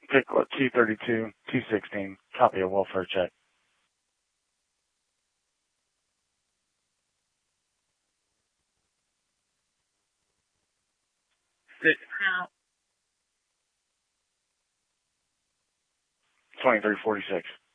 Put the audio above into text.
Picklet 232, 216. Copy a welfare check. Sit. 2346.